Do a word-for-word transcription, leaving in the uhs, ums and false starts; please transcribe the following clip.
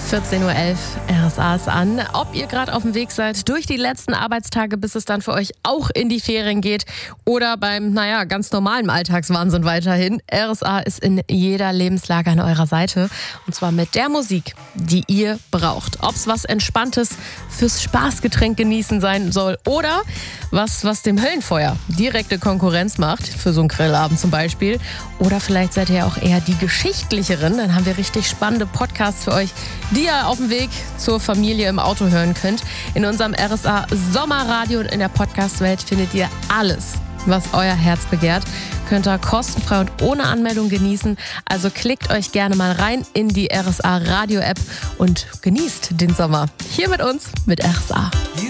vierzehn Uhr elf, R S A ist an. Ob ihr gerade auf dem Weg seid durch die letzten Arbeitstage, bis es dann für euch auch in die Ferien geht oder beim, naja, ganz normalen Alltagswahnsinn weiterhin. R S A ist in jeder Lebenslage an eurer Seite und zwar mit der Musik, die ihr braucht. Ob es was Entspanntes fürs Spaßgetränk genießen sein soll oder was, was dem Höllenfeuer direkte Konkurrenz macht, für so einen Grillabend zum Beispiel. Oder vielleicht seid ihr auch eher die Geschichtlicherin, dann haben wir richtig spannende Podcasts für euch, die ihr auf dem Weg zur Familie im Auto hören könnt. In unserem R S A Sommerradio und in der Podcast-Welt findet ihr alles, was euer Herz begehrt. Könnt ihr kostenfrei und ohne Anmeldung genießen. Also klickt euch gerne mal rein in die R S A Radio-App und genießt den Sommer. Hier mit uns, mit R S A.